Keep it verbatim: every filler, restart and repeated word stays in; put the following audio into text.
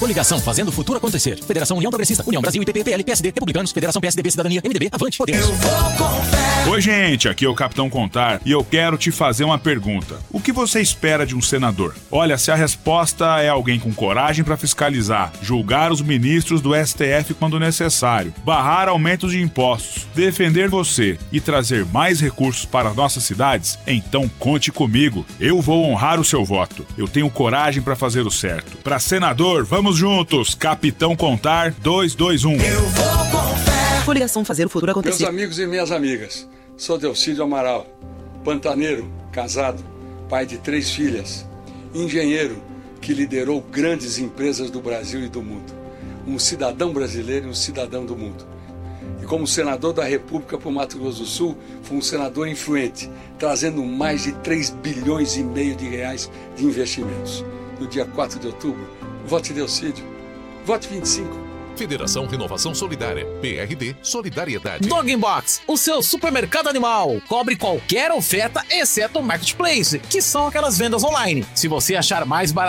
Coligação fazendo o futuro acontecer. Federação União Progressista, União Brasil, I P P, P L, P S D, Republicanos, Federação P S D B, Cidadania, M D B, Avante, Podemos. Eu vou com fé. Oi, gente, aqui é o Capitão Contar e eu quero te fazer uma pergunta. O que você espera de um senador? Olha, se a resposta é alguém com coragem para fiscalizar, julgar os ministros do S T F quando necessário, barrar aumentos de impostos, defender você e trazer mais recursos para nossas cidades, então conte comigo. Eu vou honrar o seu voto. Eu tenho coragem para fazer o certo. Para senador, vamos juntos. Capitão Contar dois dois um. Eu vou com fé. Coligação fazer o futuro acontecer. Meus amigos e minhas amigas, sou Delcídio Amaral, pantaneiro, casado, pai de três filhas, engenheiro que liderou grandes empresas do Brasil e do mundo, um cidadão brasileiro e um cidadão do mundo. E como senador da República para o Mato Grosso do Sul, fui um senador influente, trazendo mais de três bilhões e meio de reais de investimentos. No dia quatro de outubro, vote Delcídio, vote vinte e cinco. Federação Renovação Solidária, P R D Solidariedade. Dogbox, o seu supermercado animal. Cobre qualquer oferta, exceto o Marketplace, que são aquelas vendas online. Se você achar mais barato